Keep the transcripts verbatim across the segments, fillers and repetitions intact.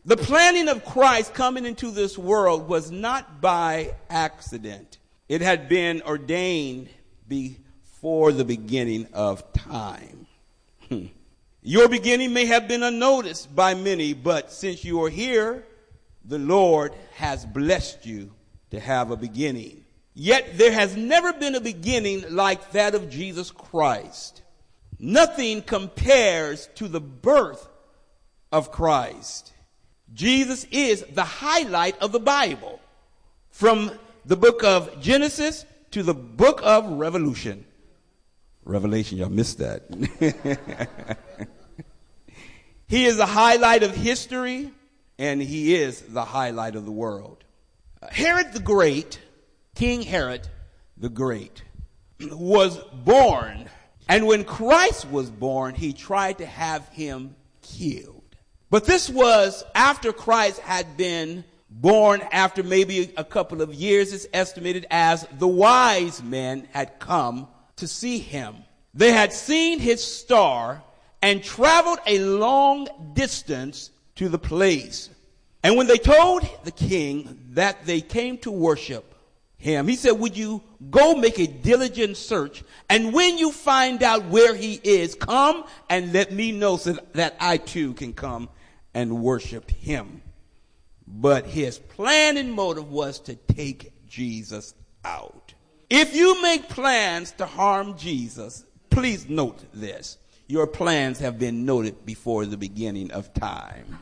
The planning of Christ coming into this world was not by accident. It had been ordained before the beginning of time. Hmm. Your beginning may have been unnoticed by many, but since you are here, the Lord has blessed you to have a beginning. Yet there has never been a beginning like that of Jesus Christ. Nothing compares to the birth of Christ. Jesus is the highlight of the Bible, from the book of Genesis to the book of Revolution. Revelation, y'all missed that. He is the highlight of history, and he is the highlight of the world. Herod the Great, King Herod the Great, was born, and when Christ was born, he tried to have him killed. But this was after Christ had been born, after maybe a couple of years. It's estimated as the wise men had come to see him. They had seen his star and traveled a long distance to the place. And when they told the king that they came to worship him, he said, would you go make a diligent search, and when you find out where he is, come and let me know so that I too can come and worship him. But his plan and motive was to take Jesus out. If you make plans to harm Jesus, please note this. Your plans have been noted before the beginning of time.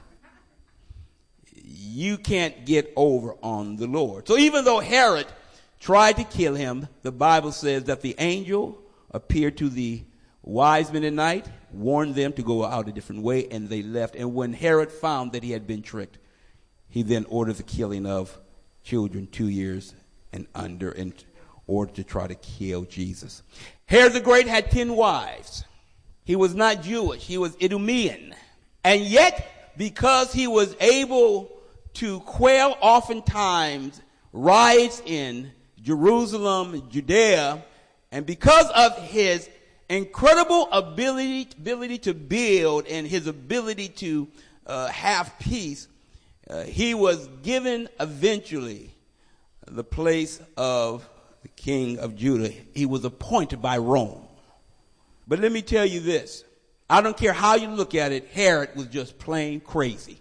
You can't get over on the Lord. So even though Herod tried to kill him, the Bible says that the angel appeared to the wise men at night, warned them to go out a different way, and they left. And when Herod found that he had been tricked, he then ordered the killing of children two years and under in order to try to kill Jesus. Herod the Great had ten wives. He was not Jewish. He was Idumean. And yet, because he was able to quell oftentimes riots in Jerusalem, Judea, and because of his incredible ability, ability to build and his ability to uh, have peace, uh, he was given eventually the place of the king of Judah. He was appointed by Rome. But let me tell you this. I don't care how you look at it, Herod was just plain crazy.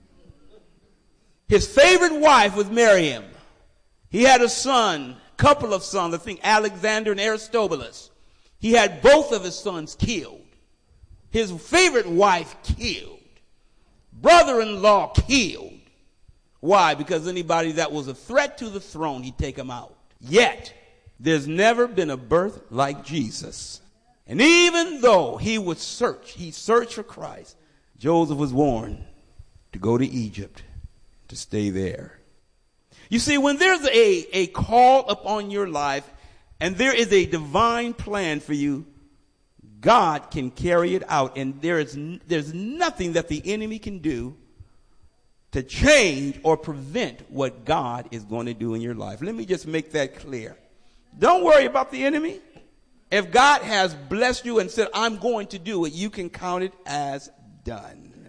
His favorite wife was Miriam. He had a son, couple of sons, I think Alexander and Aristobulus. He had both of his sons killed. His favorite wife killed. Brother-in-law killed. Why? Because anybody that was a threat to the throne, he'd take them out. Yet, there's never been a birth like Jesus. And even though he would search, he searched for Christ, Joseph was warned to go to Egypt, to stay there. You see, when there's a, a call upon your life, and there is a divine plan for you, God can carry it out. And there is, there's nothing that the enemy can do to change or prevent what God is going to do in your life. Let me just make that clear. Don't worry about the enemy. If God has blessed you and said, I'm going to do it, you can count it as done.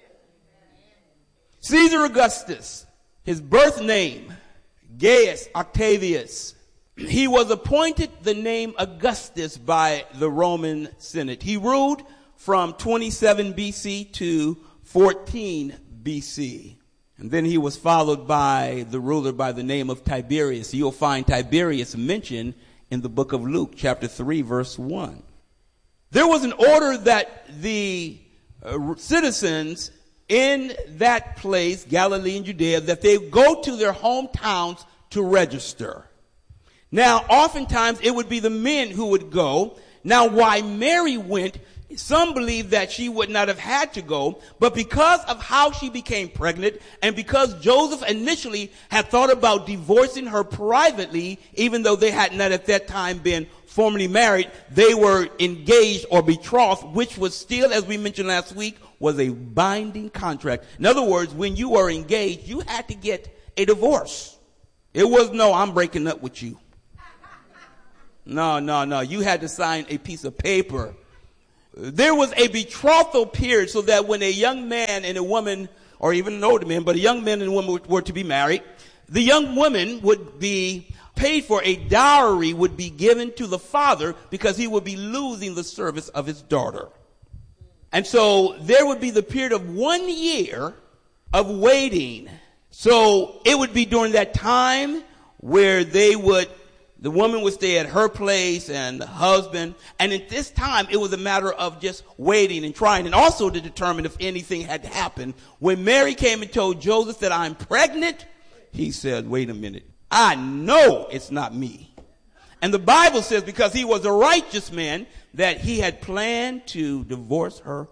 Caesar Augustus, his birth name, Gaius Octavius, he was appointed the name Augustus by the Roman Senate. He ruled from twenty-seven B C to fourteen B C. And then he was followed by the ruler by the name of Tiberius. You'll find Tiberius mentioned in the book of Luke, chapter three, verse one. There was an order that the uh, citizens in that place, Galilee and Judea, that they go to their hometowns to register. Now, oftentimes it would be the men who would go. Now, why Mary went, some believe that she would not have had to go, but because of how she became pregnant and because Joseph initially had thought about divorcing her privately, even though they had not at that time been formally married, they were engaged or betrothed, which was still, as we mentioned last week, was a binding contract. In other words, when you were engaged, you had to get a divorce. It was no, I'm breaking up with you. No, no, no. You had to sign a piece of paper there was a betrothal period so that when a young man and a woman, or even an older man, but a young man and a woman were to be married, the young woman would be paid for. A dowry would be given to the father because he would be losing the service of his daughter. And so there would be the period of one year of waiting. So it would be during that time where they would, the woman would stay at her place and the husband. And at this time, it was a matter of just waiting and trying, and also to determine if anything had happened. When Mary came and told Joseph that I'm pregnant, he said, wait a minute. I know it's not me. And the Bible says because he was a righteous man that he had planned to divorce her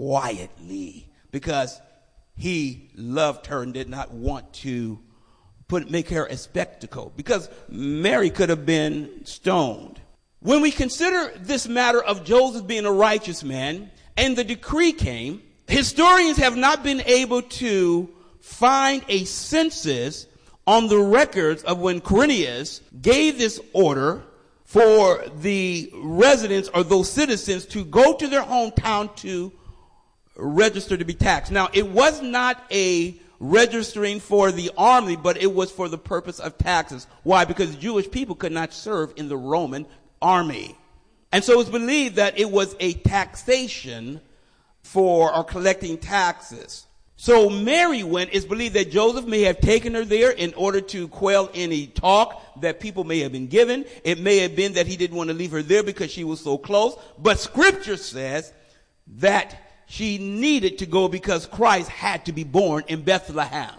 quietly because he loved her and did not want to put make her a spectacle, because Mary could have been stoned. When we consider this matter of Joseph being a righteous man and the decree came, historians have not been able to find a census on the records of when Quirinius gave this order for the residents or those citizens to go to their hometown to register to be taxed. Now, it was not a registering for the army, but it was for the purpose of taxes. Why? Because Jewish people could not serve in the Roman army. And so it's believed that it was a taxation for or collecting taxes. So Mary went. It's believed that Joseph may have taken her there in order to quell any talk that people may have been given. It may have been that he didn't want to leave her there because she was so close. But scripture says that she needed to go because Christ had to be born in Bethlehem.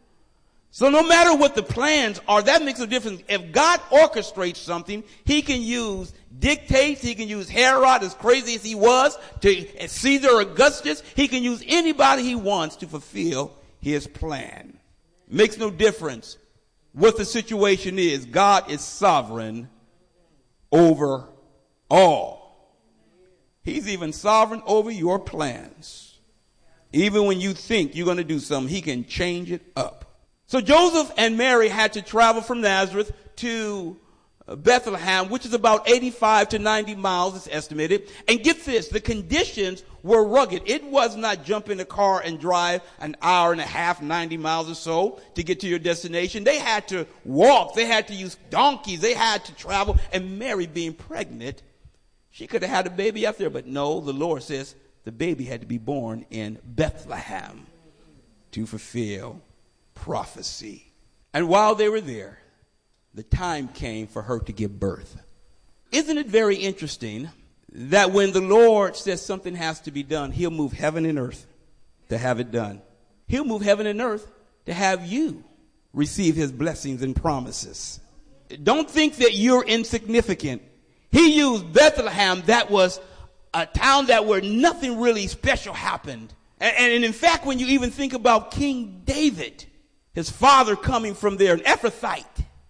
So no matter what the plans are, that makes a difference. If God orchestrates something, he can use dictates, he can use Herod, as crazy as he was, to Caesar Augustus. He can use anybody he wants to fulfill his plan. Makes no difference what the situation is. God is sovereign over all. He's even sovereign over your plans. Even when you think you're going to do something, he can change it up. So Joseph and Mary had to travel from Nazareth to Bethlehem, which is about eighty-five to ninety miles, it's estimated. And get this, the conditions were rugged. It was not jump in a car and drive an hour and a half, ninety miles or so to get to your destination. They had to walk. They had to use donkeys. They had to travel. And Mary, being pregnant, she could have had a baby out there, but no, the Lord says the baby had to be born in Bethlehem to fulfill prophecy. And while they were there, the time came for her to give birth. Isn't it very interesting that when the Lord says something has to be done, he'll move heaven and earth to have it done. He'll move heaven and earth to have you receive his blessings and promises. Don't think that you're insignificant. He used Bethlehem, that was a town that where nothing really special happened. And, and in fact, when you even think about King David, his father coming from there, an Ephrathite,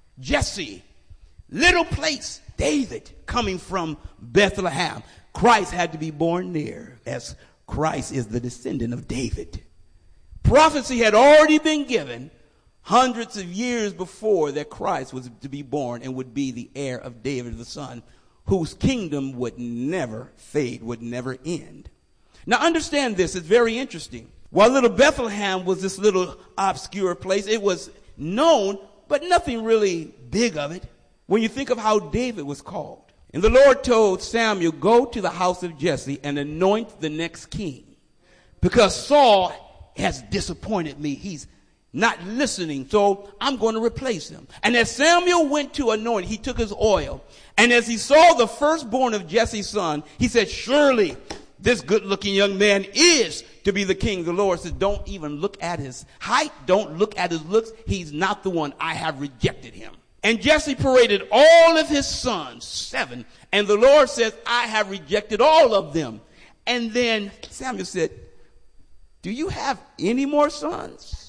Jesse, little place, David coming from Bethlehem. Christ had to be born there, as Christ is the descendant of David. Prophecy had already been given hundreds of years before that Christ was to be born and would be the heir of David, the son, whose kingdom would never fade, would never end. Now understand this, it's very interesting. While little Bethlehem was this little obscure place, it was known, but nothing really big of it, when you think of how David was called. And the Lord told Samuel, go to the house of Jesse and anoint the next king, because Saul has disappointed me. He's not listening, so I'm going to replace him. And as Samuel went to anoint, he took his oil. And as he saw the firstborn of Jesse's son, he said, surely this good-looking young man is to be the king. The Lord said, don't even look at his height. Don't look at his looks. He's not the one. I have rejected him. And Jesse paraded all of his sons, seven. And the Lord says, I have rejected all of them. And then Samuel said, do you have any more sons?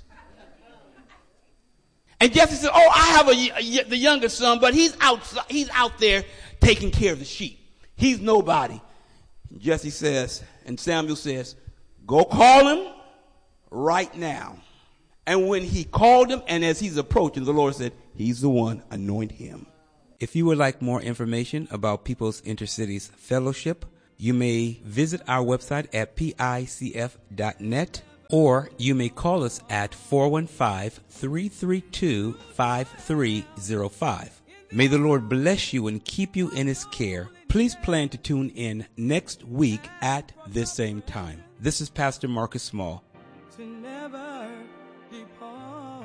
And Jesse said, oh, I have a, a, the younger son, but he's outside, he's out there taking care of the sheep. He's nobody. And Jesse says, and Samuel says, go call him right now. And when he called him, and as he's approaching, the Lord said, he's the one, anoint him. If you would like more information about People's Intercities Fellowship, You may visit our website at picf dot net, or you may call us at four one five, three three two, five three zero five. May the Lord bless you and keep you in His care. Please plan to tune in next week at this same time. This is Pastor Marcus Small. To never depart.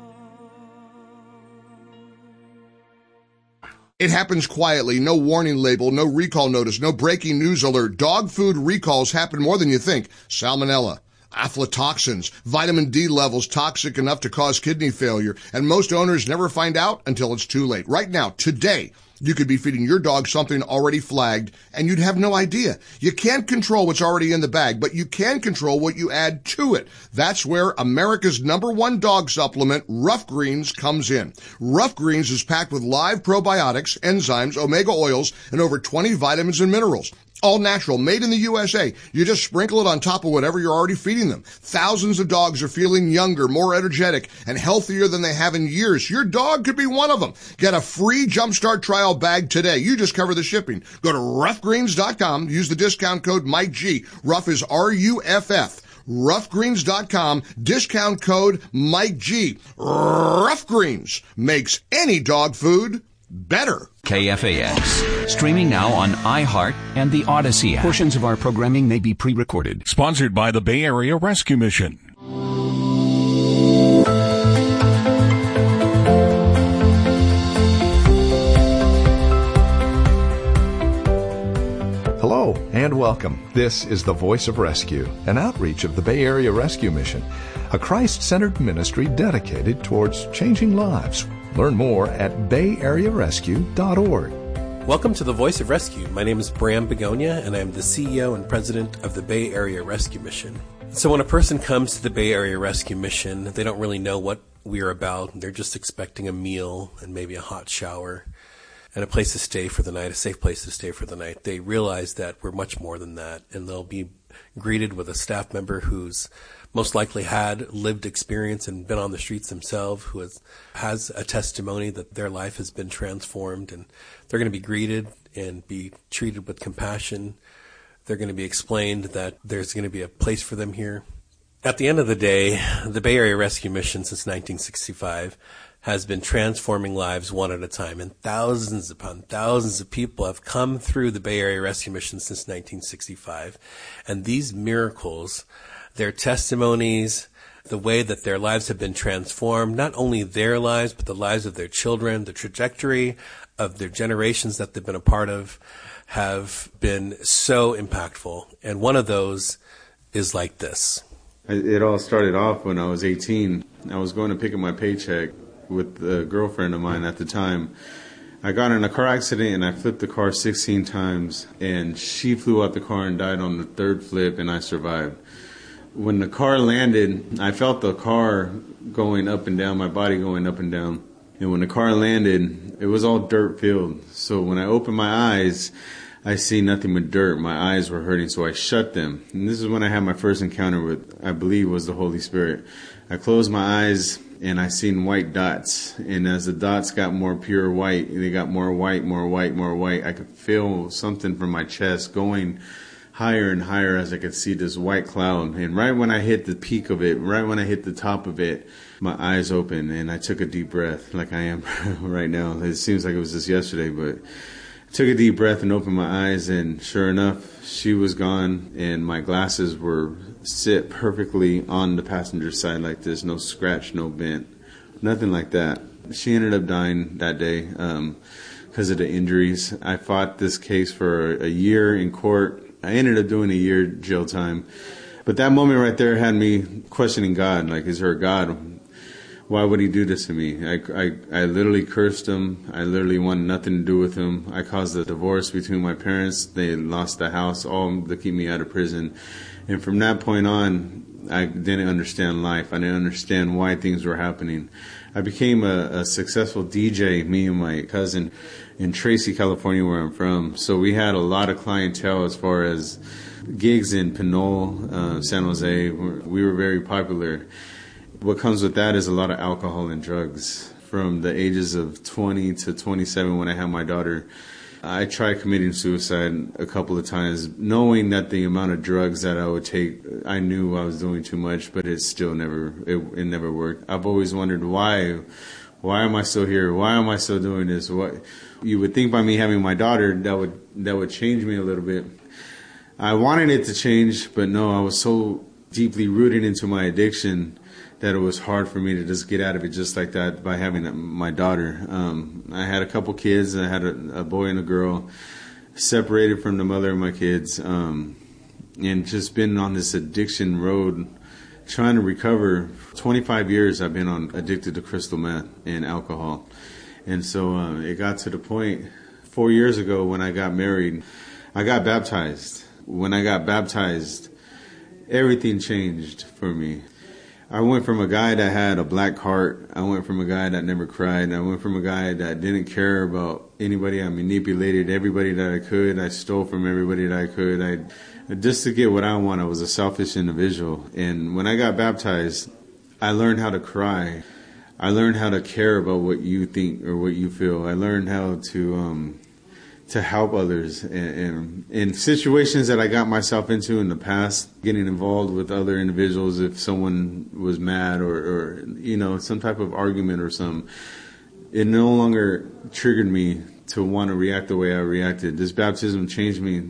It happens quietly, no warning label, no recall notice, no breaking news alert. Dog food recalls happen more than you think. Salmonella, aflatoxins, vitamin D levels toxic enough to cause kidney failure, and most owners never find out until it's too late. Right now, today, you could be feeding your dog something already flagged, and you'd have no idea. You can't control what's already in the bag, but you can control what you add to it. That's where America's number one dog supplement, Rough Greens, comes in. Rough Greens is packed with live probiotics, enzymes, omega oils, and over twenty vitamins and minerals. All natural, made in the U S A. You just sprinkle it on top of whatever you're already feeding them. Thousands of dogs are feeling younger, more energetic, and healthier than they have in years. Your dog could be one of them. Get a free Jumpstart trial bag today. You just cover the shipping. Go to rough greens dot com. Use the discount code Mike G. Rough is R U F F. rough greens dot com. Discount code Mike G. Rough Greens makes any dog food better. K F A X. Streaming now on iHeart and the Odyssey app. Portions of our programming may be pre-recorded. Sponsored by the Bay Area Rescue Mission. Hello and welcome. This is the Voice of Rescue, an outreach of the Bay Area Rescue Mission, a Christ-centered ministry dedicated towards changing lives. Learn more at bay area rescue dot org. Welcome to the Voice of Rescue. My name is Bram Begonia, and I am the C E O and President of the Bay Area Rescue Mission. So when a person comes to the Bay Area Rescue Mission, they don't really know what we are about. They're just expecting a meal and maybe a hot shower and a place to stay for the night, a safe place to stay for the night. They realize that we're much more than that, and they'll be greeted with a staff member who's most likely had lived experience and been on the streets themselves, who has, has a testimony that their life has been transformed, and they're going to be greeted and be treated with compassion. They're going to be explained that there's going to be a place for them here. At the end of the day, the Bay Area Rescue Mission since nineteen sixty-five has been transforming lives one at a time, and thousands upon thousands of people have come through the Bay Area Rescue Mission since nineteen sixty-five. And these miracles, their testimonies, the way that their lives have been transformed, not only their lives, but the lives of their children, the trajectory of their generations that they've been a part of, have been so impactful. And one of those is like this. It all started off when I was eighteen. I was going to pick up my paycheck with a girlfriend of mine at the time. I got in a car accident and I flipped the car sixteen times, and she flew out the car and died on the third flip, and I survived. When the car landed, I felt the car going up and down, my body going up and down. And when the car landed, it was all dirt filled. So when I opened my eyes, I see nothing but dirt. My eyes were hurting, so I shut them. And this is when I had my first encounter with, I believe, was the Holy Spirit. I closed my eyes and I seen white dots. And as the dots got more pure white, they got more white, more white, more white. I could feel something from my chest going higher and higher as I could see this white cloud. And right when I hit the peak of it, right when I hit the top of it, my eyes opened and I took a deep breath like I am right now. It seems like it was just yesterday, but I took a deep breath and opened my eyes, and sure enough, she was gone, and my glasses were sit perfectly on the passenger side like this, no scratch, no bent, nothing like that. She ended up dying that day um, because of the injuries. I fought this case for a year in court. I ended up doing a year jail time. But that moment right there had me questioning God. Like, is there a God? Why would he do this to me? I, I, I literally cursed him. I literally wanted nothing to do with him. I caused a divorce between my parents. They lost the house, all to keep me out of prison. And from that point on, I didn't understand life. I didn't understand why things were happening. I became a, a successful D J, me and my cousin, in Tracy, California, where I'm from. So we had a lot of clientele as far as gigs in Pinole, uh, San Jose. We were very popular. What comes with that is a lot of alcohol and drugs. From the ages of twenty to twenty-seven, when I had my daughter, I tried committing suicide a couple of times, knowing that the amount of drugs that I would take, I knew I was doing too much, but it still never, it, it never worked. I've always wondered why, why am I still here? Why am I still doing this? What you would think by me having my daughter, that would, that would change me a little bit. I wanted it to change, but no, I was so deeply rooted into my addiction that it was hard for me to just get out of it just like that by having my daughter. Um, I had a couple kids. I had a, a boy and a girl, separated from the mother of my kids, um, and just been on this addiction road trying to recover. twenty-five years I've been on addicted to crystal meth and alcohol. And so uh, it got to the point four years ago when I got married, I got baptized. When I got baptized, everything changed for me. I went from a guy that had a black heart. I went from a guy that never cried. I went from a guy that didn't care about anybody. I manipulated everybody that I could. I stole from everybody that I could. I, just to get what I want, I was a selfish individual. And when I got baptized, I learned how to cry. I learned how to care about what you think or what you feel. I learned how to um, to help others. And, and in situations that I got myself into in the past, getting involved with other individuals if someone was mad or, or you know, some type of argument or some, it no longer triggered me to want to react the way I reacted. This baptism changed me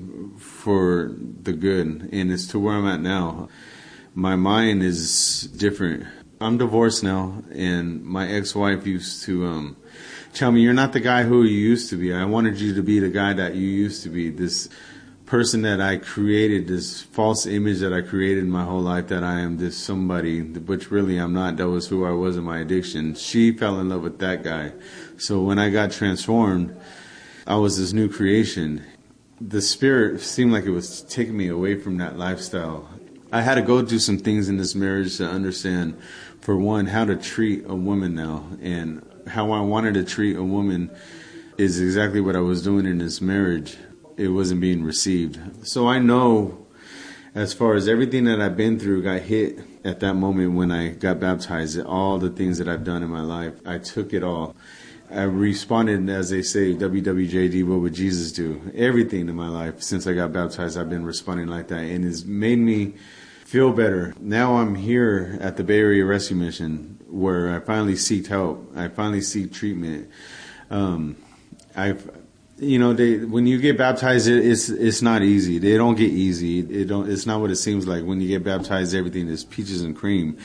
for the good, and it's to where I'm at now. My mind is different. I'm divorced now, and my ex-wife used to um, tell me, you're not the guy who you used to be. I wanted you to be the guy that you used to be, this person that I created, this false image that I created my whole life, that I am this somebody, which really I'm not. That was who I was in my addiction. She fell in love with that guy. So when I got transformed, I was this new creation. The Spirit seemed like it was taking me away from that lifestyle. I had to go do some things in this marriage to understand, for one, how to treat a woman now. And how I wanted to treat a woman is exactly what I was doing in this marriage. It wasn't being received. So I know, as far as everything that I've been through got hit at that moment when I got baptized, all the things that I've done in my life, I took it all. I responded, as they say, W W J D, what would Jesus do? Everything in my life since I got baptized, I've been responding like that, and it's made me feel better. Now I'm here at the Bay Area Rescue Mission, where I finally seeked help. I finally seek treatment. Um, I've, you know, they, when you get baptized, it, it's it's not easy. They don't get easy. It don't. It's not what it seems like. When you get baptized, everything is peaches and cream.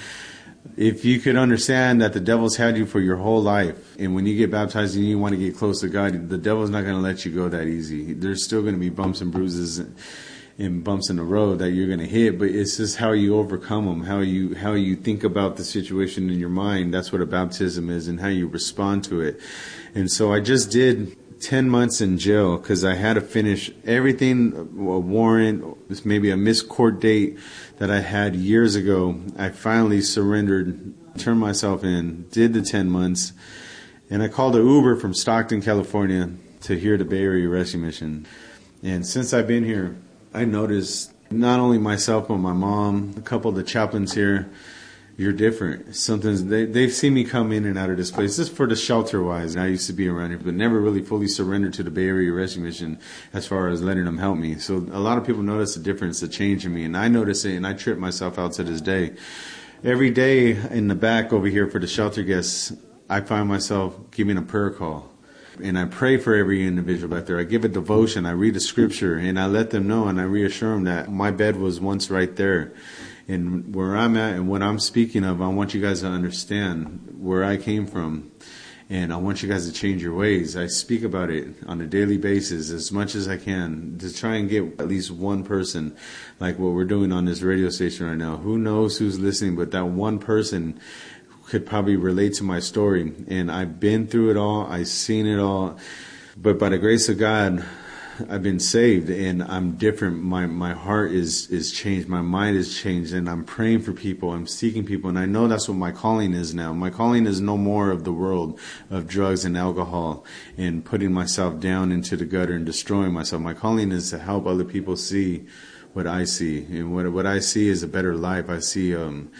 If you could understand that the devil's had you for your whole life, and when you get baptized and you want to get close to God, the devil's not going to let you go that easy. There's still going to be bumps and bruises and, and bumps in the road that you're going to hit, but it's just how you overcome them, how you how you think about the situation in your mind. That's what a baptism is, and how you respond to it. And so I just did ten months in jail because I had to finish everything, a warrant, maybe a missed court date that I had years ago. I finally surrendered, turned myself in, did the ten months, and I called an Uber from Stockton, California to here to Bay Area Rescue Mission. And since I've been here, I noticed not only myself but my mom, a couple of the chaplains here, you're different. Something's, they, they've seen me come in and out of this place. This is for the shelter-wise. I used to be around here, but never really fully surrendered to the Bay Area Rescue Mission as far as letting them help me. So a lot of people notice the difference, the change in me, and I notice it, and I trip myself out to this day. Every day in the back over here for the shelter guests, I find myself giving a prayer call. And I pray for every individual back there. I give a devotion, I read a scripture, and I let them know, and I reassure them that my bed was once right there. And where I'm at and what I'm speaking of, I want you guys to understand where I came from. And I want you guys to change your ways. I speak about it on a daily basis as much as I can to try and get at least one person, like what we're doing on this radio station right now. Who knows who's listening, but that one person could probably relate to my story. And I've been through it all. I've seen it all. But by the grace of God, I've been saved, and I'm different. My my heart is is changed. My mind is changed, and I'm praying for people. I'm seeking people, and I know that's what my calling is now. My calling is no more of the world of drugs and alcohol and putting myself down into the gutter and destroying myself. My calling is to help other people see what I see, and what what I see is a better life. I see um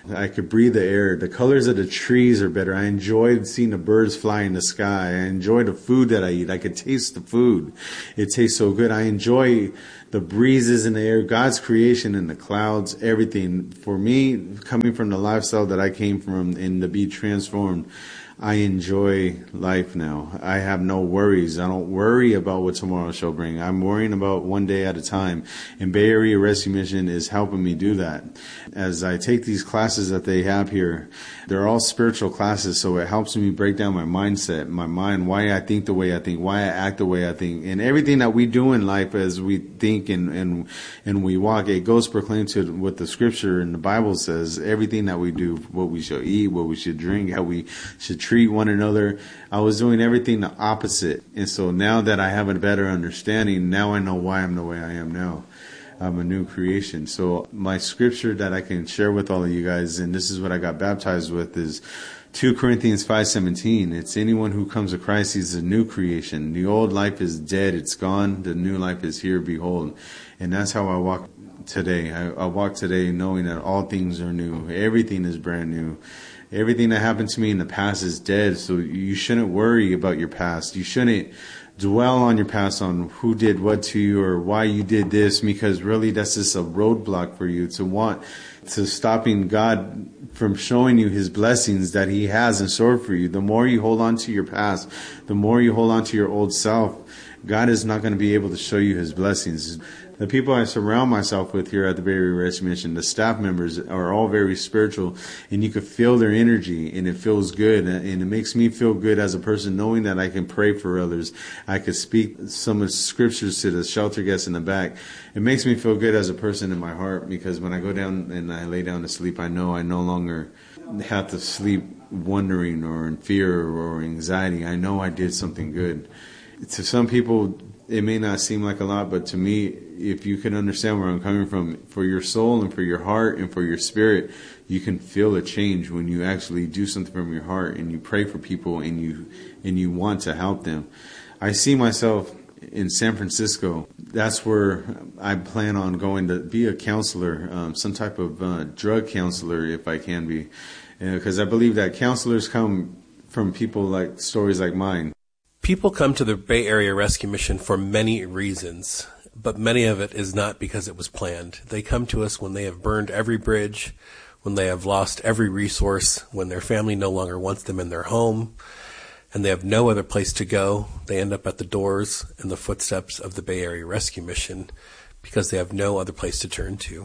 I could breathe the air. The colors of the trees are better. I enjoyed seeing the birds fly in the sky. I enjoy the food that I eat. I could taste the food. It tastes so good. I enjoy the breezes in the air, God's creation in the clouds, everything. For me, coming from the lifestyle that I came from and to be transformed, I enjoy life now. I have no worries. I don't worry about what tomorrow shall bring. I'm worrying about one day at a time. And Bay Area Rescue Mission is helping me do that. As I take these classes that they have here, they're all spiritual classes, so it helps me break down my mindset, my mind, why I think the way I think, why I act the way I think. And everything that we do in life as we think and, and, and we walk, it goes proclaimed to what the scripture and the Bible says. Everything that we do, what we should eat, what we should drink, how we should treat treat one another. I was doing everything the opposite. And so now that I have a better understanding, now I know why I'm the way I am now. I'm a new creation. So my scripture that I can share with all of you guys, and this is what I got baptized with, is Second Corinthians five seventeen. It's anyone who comes to Christ, he's a new creation. The old life is dead. It's gone. The new life is here. Behold. And that's how I walk today. I, I walk today knowing that all things are new. Everything is brand new. Everything that happened to me in the past is dead, so you shouldn't worry about your past. You shouldn't dwell on your past, on who did what to you or why you did this, because really that's just a roadblock for you to want to stopping God from showing you his blessings that he has in store for you. The more you hold on to your past, the more you hold on to your old self, God is not going to be able to show you his blessings. The people I surround myself with here at the Bay Area Rescue Mission, the staff members, are all very spiritual, and you can feel their energy, and it feels good, and it makes me feel good as a person knowing that I can pray for others. I could speak some of the scriptures to the shelter guests in the back. It makes me feel good as a person in my heart, because when I go down and I lay down to sleep, I know I no longer have to sleep wondering or in fear or anxiety. I know I did something good. To some people, it may not seem like a lot, but to me, if you can understand where I'm coming from, for your soul and for your heart and for your spirit, you can feel a change when you actually do something from your heart and you pray for people and you and you want to help them. I see myself in San Francisco. That's where I plan on going to be a counselor, um, some type of uh, drug counselor if I can be, because uh, I believe that counselors come from people like stories like mine. People come to the Bay Area Rescue Mission for many reasons, but many of it is not because it was planned. They come to us when they have burned every bridge, when they have lost every resource, when their family no longer wants them in their home, and they have no other place to go. They end up at the doors and the footsteps of the Bay Area Rescue Mission because they have no other place to turn to.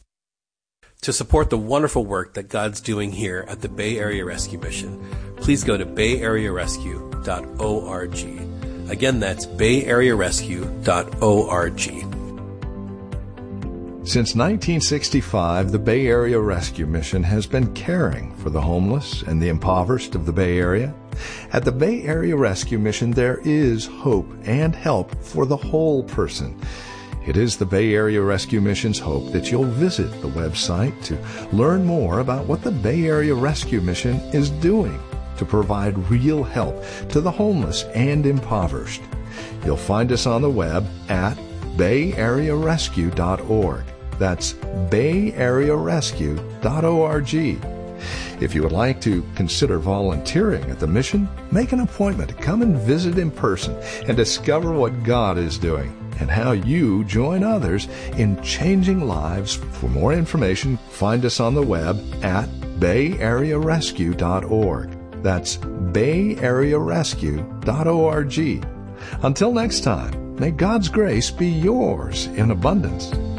To support the wonderful work that God's doing here at the Bay Area Rescue Mission, please go to bay area rescue dot org. Again, that's bay area rescue dot org. Since nineteen sixty-five, the Bay Area Rescue Mission has been caring for the homeless and the impoverished of the Bay Area. At the Bay Area Rescue Mission, there is hope and help for the whole person. It is the Bay Area Rescue Mission's hope that you'll visit the website to learn more about what the Bay Area Rescue Mission is doing to provide real help to the homeless and impoverished. You'll find us on the web at bay area rescue dot org. That's bay area rescue dot org. If you would like to consider volunteering at the mission, make an appointment to come and visit in person and discover what God is doing and how you join others in changing lives. For more information, find us on the web at bay area rescue dot org. That's bay area rescue dot org. Until next time, may God's grace be yours in abundance.